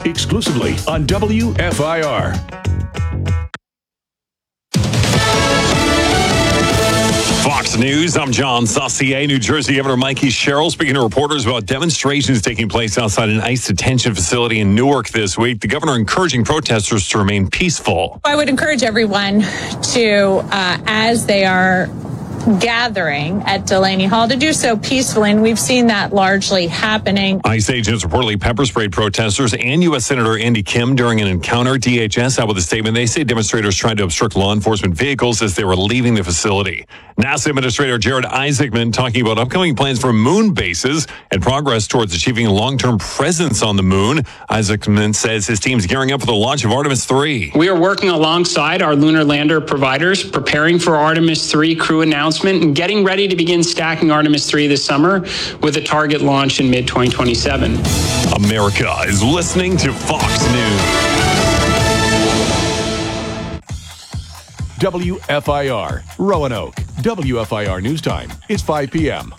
exclusively on WFIR. Fox News, I'm John Saucier. New Jersey Governor Mikey Sherrill speaking to reporters about demonstrations taking place outside an ICE detention facility in Newark this week. The governor encouraging protesters to remain peaceful. I would encourage everyone to, as they are gathering at Delaney Hall, to do so peacefully, and we've seen that largely happening. ICE agents reportedly pepper sprayed protesters and U.S. Senator Andy Kim during an encounter. DHS out with a statement. They say demonstrators tried to obstruct law enforcement vehicles as they were leaving the facility. NASA Administrator Jared Isaacman talking about upcoming plans for moon bases and progress towards achieving a long-term presence on the moon. Isaacman says his team's gearing up for the launch of Artemis 3. We are working alongside our lunar lander providers, preparing for Artemis 3 crew announcement and getting ready to begin stacking Artemis 3 this summer with a target launch in mid-2027. America is listening to Fox News. WFIR, Roanoke. WFIR News Time. It's 5 p.m.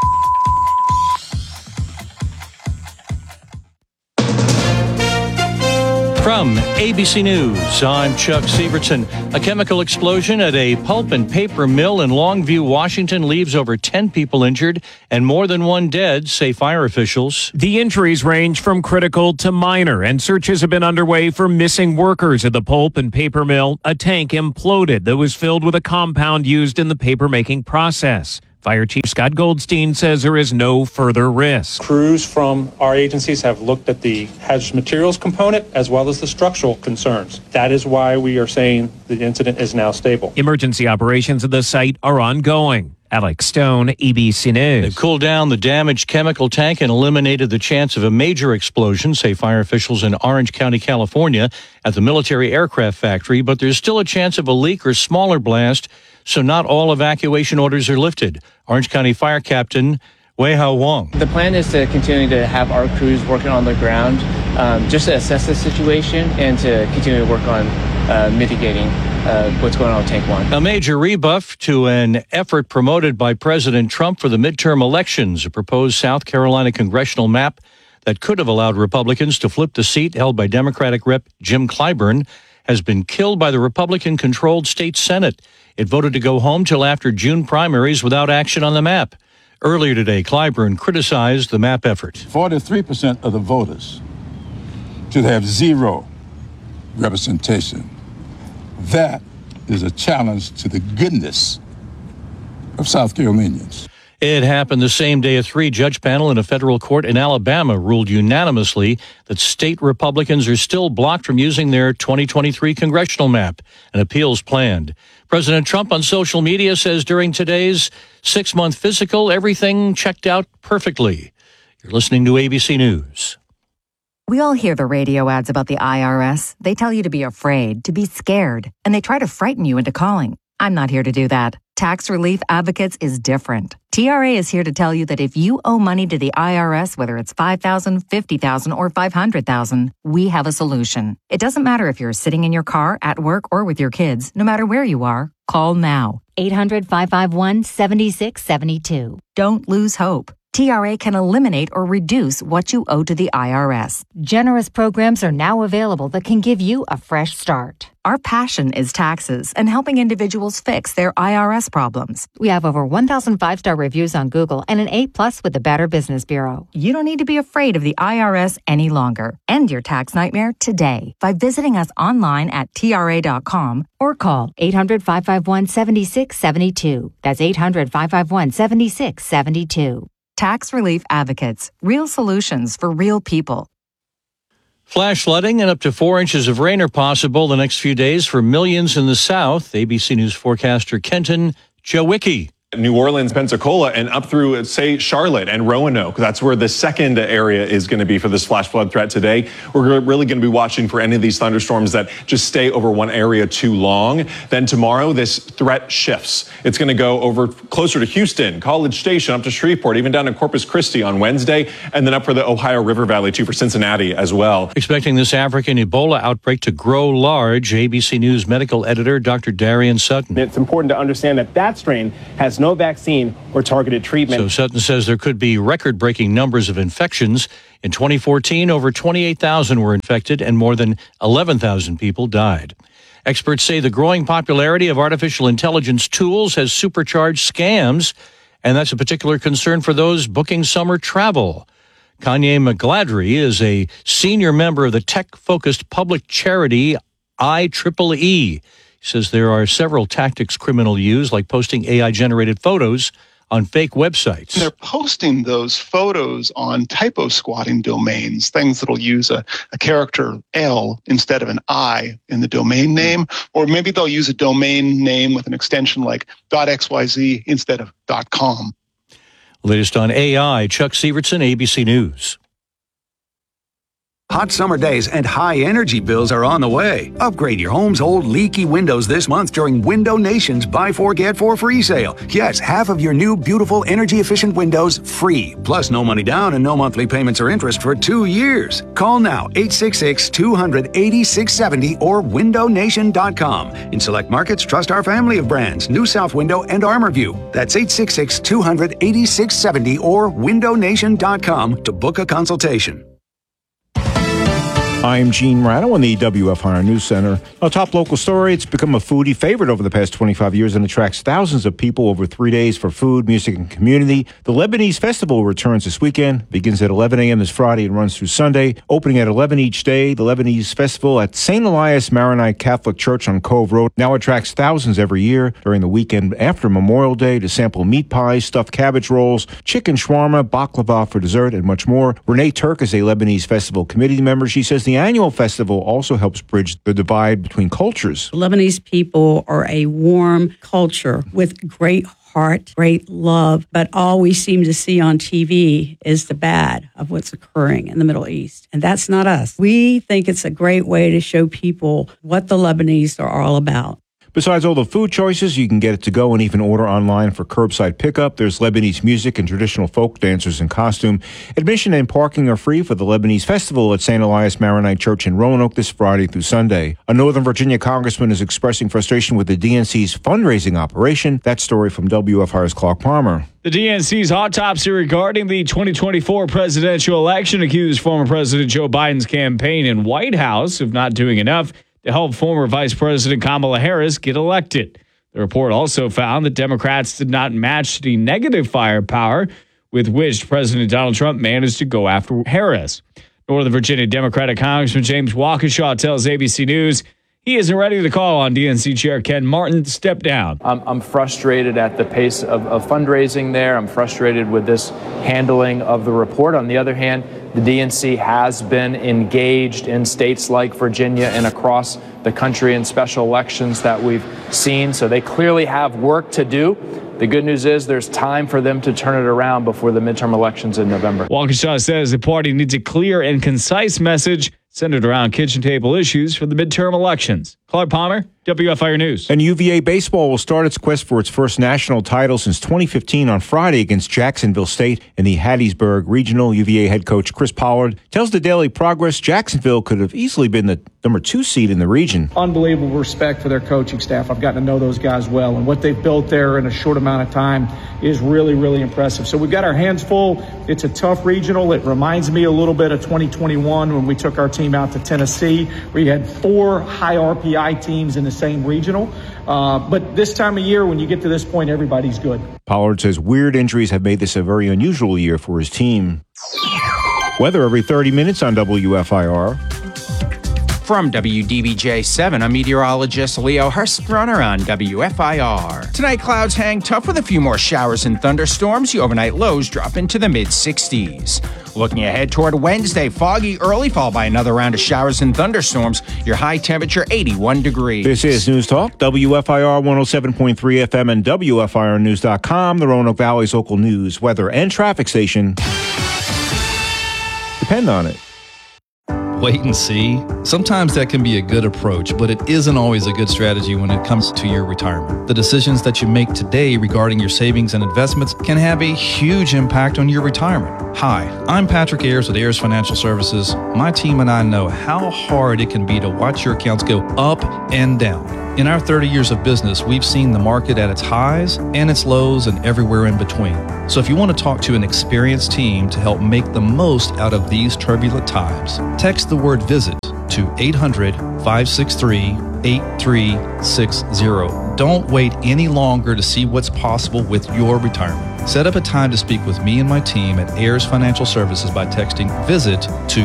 From ABC News, I'm Chuck Sievertson. A chemical explosion at a pulp and paper mill in Longview, Washington leaves over 10 people injured and more than one dead, say fire officials. The injuries range from critical to minor, and searches have been underway for missing workers at the pulp and paper mill. A tank imploded that was filled with a compound used in the paper-making process. Fire Chief Scott Goldstein says there is no further risk. Crews from our agencies have looked at the hazardous materials component as well as the structural concerns. That is why we are saying the incident is now stable. Emergency operations at the site are ongoing. Alex Stone, ABC News. They've cooled down the damaged chemical tank and eliminated the chance of a major explosion, say fire officials in Orange County, California, at the military aircraft factory. But there's still a chance of a leak or smaller blast, so not all evacuation orders are lifted. Orange County Fire Captain Wei-Hao Wong. The plan is to continue to have our crews working on the ground just to assess the situation and to continue to work on mitigating what's going on with Tank 1. A major rebuff to an effort promoted by President Trump for the midterm elections, a proposed South Carolina congressional map that could have allowed Republicans to flip the seat held by Democratic Rep. Jim Clyburn, has been killed by the Republican-controlled state Senate. It voted to go home till after June primaries without action on the map. Earlier today, Clyburn criticized the map effort. 43% of the voters should have zero representation. That is a challenge to the goodness of South Carolinians. It happened the same day a three-judge panel in a federal court in Alabama ruled unanimously that state Republicans are still blocked from using their 2023 congressional map. An appeal's planned. President Trump on social media says during today's 6-month physical, everything checked out perfectly. You're listening to ABC News. We all hear the radio ads about the IRS. They tell you to be afraid, to be scared, and they try to frighten you into calling. I'm not here to do that. Tax Relief Advocates is different. TRA is here to tell you that if you owe money to the IRS, whether it's $5,000, $50,000, or $500,000, we have a solution. It doesn't matter if you're sitting in your car, at work, or with your kids. No matter where you are, call now. 800-551-7672. Don't lose hope. TRA can eliminate or reduce what you owe to the IRS. Generous programs are now available that can give you a fresh start. Our passion is taxes and helping individuals fix their IRS problems. We have over 1,000 5-star reviews on Google and an A+ with the Better Business Bureau. You don't need to be afraid of the IRS any longer. End your tax nightmare today by visiting us online at TRA.com or call 800-551-7672. That's 800-551-7672. Tax Relief Advocates. Real solutions for real people. Flash flooding and up to 4 inches of rain are possible the next few days for millions in the South. ABC News forecaster Kenton Jawicki. New Orleans, Pensacola, and up through, say, Charlotte and Roanoke. That's where the second area is going to be for this flash flood threat today. We're really going to be watching for any of these thunderstorms that just stay over one area too long. Then tomorrow, this threat shifts. It's going to go over closer to Houston, College Station, up to Shreveport, even down to Corpus Christi on Wednesday, and then up for the Ohio River Valley, too, for Cincinnati as well. Expecting this African Ebola outbreak to grow large, ABC News medical editor Dr. Darian Sutton. It's important to understand that that strain has there's no vaccine or targeted treatment. So Sutton says there could be record-breaking numbers of infections. In 2014, over 28,000 were infected and more than 11,000 people died. Experts say the growing popularity of artificial intelligence tools has supercharged scams, and that's a particular concern for those booking summer travel. Kanye McGladrey is a senior member of the tech-focused public charity IEEE. He says there are several tactics criminals use, like posting AI-generated photos on fake websites. They're posting those photos on typo squatting domains, things that'll use a character L instead of an I in the domain name, or maybe they'll use a domain name with an extension like .xyz instead of .com. Latest on AI, Chuck Sievertson, ABC News. Hot summer days and high energy bills are on the way. Upgrade your home's old leaky windows this month during Window Nation's Buy 4 Get 4 free sale. Yes, half of your new beautiful energy efficient windows free. Plus no money down and no monthly payments or interest for 2 years. Call now 866-200-8670 or windownation.com. In select markets, trust our family of brands, New South Window and ArmorView. That's 866-200-8670 or windownation.com to book a consultation. I'm Gene Rado in the WFIR News Center. A top local story, it's become a foodie favorite over the past 25 years and attracts thousands of people over 3 days for food, music, and community. The Lebanese Festival returns this weekend, begins at 11 a.m. this Friday and runs through Sunday. Opening at 11 each day, the Lebanese Festival at St. Elias Maronite Catholic Church on Cove Road now attracts thousands every year during the weekend after Memorial Day to sample meat pies, stuffed cabbage rolls, chicken shawarma, baklava for dessert, and much more. Renee Turk is a Lebanese Festival committee member. She says the annual festival also helps bridge the divide between cultures. Lebanese people are a warm culture with great heart, great love, but all we seem to see on TV is the bad of what's occurring in the Middle East. And that's not us. We think it's a great way to show people what the Lebanese are all about. Besides all the food choices, you can get it to go and even order online for curbside pickup. There's Lebanese music and traditional folk dancers in costume. Admission and parking are free for the Lebanese Festival at St. Elias Maronite Church in Roanoke this Friday through Sunday. A Northern Virginia congressman is expressing frustration with the DNC's fundraising operation. That story from WFIR's Clark Palmer. The DNC's autopsy regarding the 2024 presidential election accused former President Joe Biden's campaign and White House of not doing enough to help former Vice President Kamala Harris get elected. The report also found that Democrats did not match the negative firepower with which President Donald Trump managed to go after Harris. Northern Virginia Democratic Congressman James Waukesha tells ABC News he isn't ready to call on DNC Chair Ken Martin to step down. I'm frustrated at the pace of fundraising there. I'm frustrated with this handling of the report. On the other hand, the DNC has been engaged in states like Virginia and across the country in special elections that we've seen. So they clearly have work to do. The good news is there's time for them to turn it around before the midterm elections in November. Waukesha says the party needs a clear and concise message centered around kitchen table issues for the midterm elections. Clark Palmer, WFIR News. And UVA baseball will start its quest for its first national title since 2015 on Friday against Jacksonville State in the Hattiesburg Regional. UVA head coach Chris Pollard tells the Daily Progress Jacksonville could have easily been the number 2 seed in the region. Unbelievable respect for their coaching staff. I've gotten to know those guys well, and what they've built there in a short amount of time is really, really impressive. So we've got our hands full. It's a tough regional. It reminds me a little bit of 2021 when we took our team out to Tennessee, where you had 4 high RPI teams in the same regional. But this time of year, when you get to this point, everybody's good. Pollard says weird injuries have made this a very unusual year for his team. Weather every 30 minutes on WFIR. From WDBJ7, I'm meteorologist Leo Hurstrunner on WFIR. Tonight, clouds hang tough with a few more showers and thunderstorms. The overnight lows drop into the mid-60s. Looking ahead toward Wednesday, foggy early, followed by another round of showers and thunderstorms. Your high temperature, 81 degrees. This is News Talk, WFIR 107.3 FM and WFIRnews.com, the Roanoke Valley's local news, weather, and traffic station. Depend on it. Wait and see. Sometimes that can be a good approach, but it isn't always a good strategy when it comes to your retirement. The decisions that you make today regarding your savings and investments can have a huge impact on your retirement. Hi, I'm Patrick Ayers with Ayers Financial Services. My team and I know how hard it can be to watch your accounts go up and down. In our 30 years of business, we've seen the market at its highs and its lows and everywhere in between. So if you want to talk to an experienced team to help make the most out of these turbulent times, text the word VISIT to 800-563-8360. Don't wait any longer to see what's possible with your retirement. Set up a time to speak with me and my team at Ayers Financial Services by texting VISIT to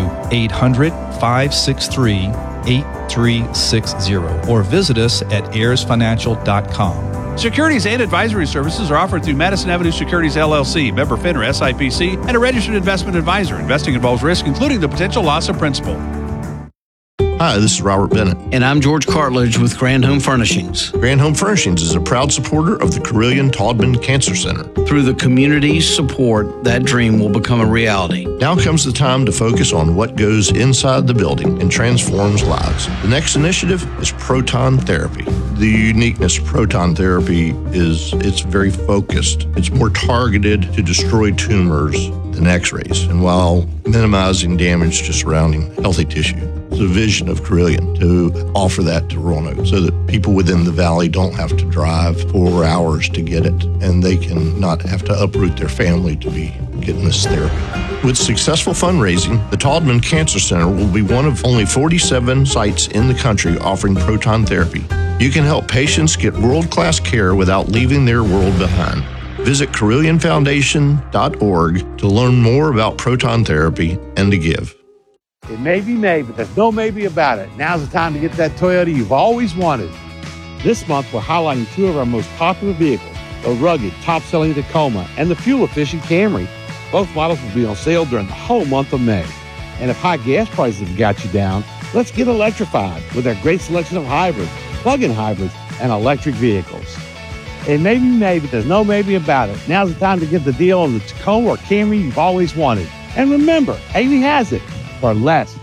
800-563-8360 or visit us at ayersfinancial.com. Securities and advisory services are offered through Madison Avenue Securities LLC, member FINRA SIPC, and a registered investment advisor. Investing involves risk, including the potential loss of principal. Hi, this is Robert Bennett. And I'm George Cartledge with Grand Home Furnishings. Grand Home Furnishings is a proud supporter of the Carilion Taubman Cancer Center. Through the community's support, that dream will become a reality. Now comes the time to focus on what goes inside the building and transforms lives. The next initiative is proton therapy. The uniqueness of proton therapy is it's very focused. It's more targeted to destroy tumors than X-rays, and while minimizing damage to surrounding healthy tissue. It's a vision of Carilion to offer that to Roanoke so that people within the valley don't have to drive 4 hours to get it, and they can not have to uproot their family to be getting this therapy. With successful fundraising, the Taubman Cancer Center will be one of only 47 sites in the country offering proton therapy. You can help patients get world-class care without leaving their world behind. Visit CarillionFoundation.org to learn more about proton therapy and to give. It may be May, but there's no maybe about it. Now's the time to get that Toyota you've always wanted. This month, we're highlighting 2 of our most popular vehicles, the rugged, top-selling Tacoma and the fuel-efficient Camry. Both models will be on sale during the whole month of May. And if high gas prices have got you down, let's get electrified with our great selection of hybrids, plug-in hybrids, and electric vehicles. It may be May, but there's no maybe about it. Now's the time to get the deal on the Tacoma or Camry you've always wanted. And remember, Haley has it for less.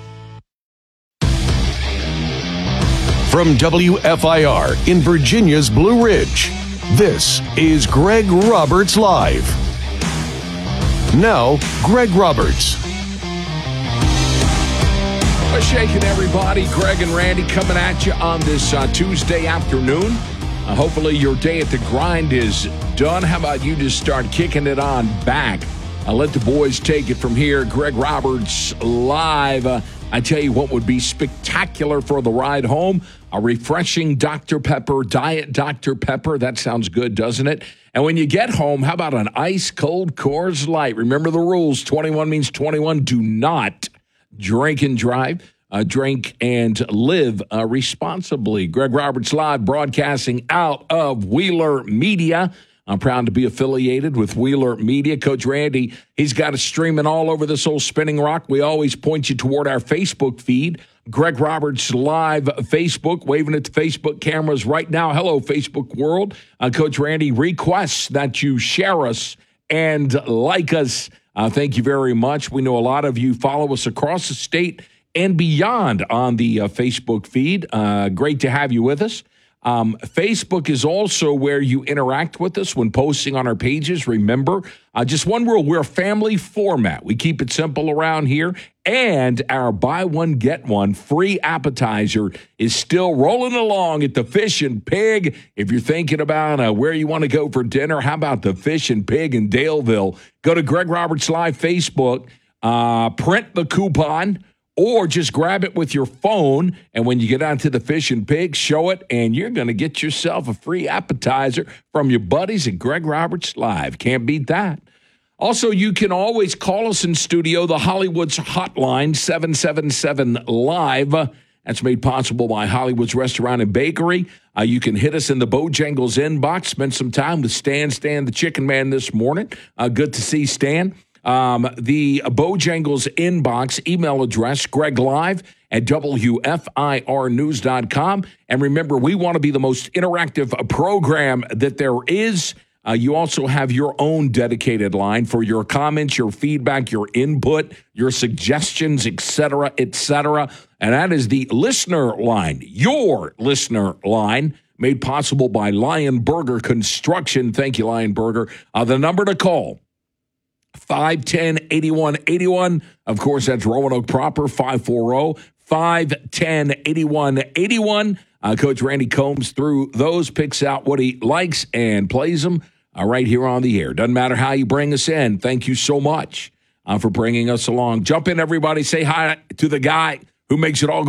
From WFIR in Virginia's Blue Ridge, this is Greg Roberts Live. Now, Greg Roberts. What's shaking, everybody? Greg and Randy coming at you on this Tuesday afternoon. Hopefully your day at the grind is done. How about you just start kicking it on back? Let the boys take it from here. Greg Roberts Live. I tell you what would be spectacular for the ride home. A refreshing Dr. Pepper, Diet Dr. Pepper. That sounds good, doesn't it? And when you get home, how about an ice-cold Coors Light? Remember the rules. 21 means 21. Do not drink and drive. Drink and live responsibly. Greg Roberts Live, broadcasting out of Wheeler Media. I'm proud to be affiliated with Wheeler Media. Coach Randy, he's got us streaming all over this old spinning rock. We always point you toward our Facebook feed. Greg Roberts Live Facebook, waving at the Facebook cameras right now. Hello, Facebook world. Coach Randy requests that you share us and like us. Thank you very much. We know a lot of you follow us across the state and beyond on the Facebook feed. Great to have you with us. Facebook is also where you interact with us when posting on our pages. Remember, just one rule, we're a family format. We keep it simple around here. And our buy one, get one free appetizer is still rolling along at the Fish and Pig. If you're thinking about where you want to go for dinner, how about the Fish and Pig in Daleville? Go to Greg Roberts Live Facebook, print the coupon, or just grab it with your phone, and when you get onto the Fish and Pig, show it, and you're going to get yourself a free appetizer from your buddies at Greg Roberts Live. Can't beat that. Also, you can always call us in studio, the Hollywood's hotline, 777-LIVE. That's made possible by Hollywood's Restaurant and Bakery. You can hit us in the Bojangles inbox. Spend some time with Stan the Chicken Man this morning. Good to see Stan. The Bojangles inbox email address, GregLive@WFIRnews.com. And remember, we want to be the most interactive program that there is. You also have your own dedicated line for your comments, your feedback, your input, your suggestions, etc., etc. And that is the listener line, your listener line, made possible by Lion Burger Construction. Thank you, Lion Burger. The number to call, 510-8181. Of course, that's Roanoke proper, 888-510-8181. Coach Randy combs through those, picks out what he likes and plays them right here on the air. Doesn't matter how you bring us in. Thank you so much for bringing us along. Jump in, everybody. Say hi to the guy who makes it all go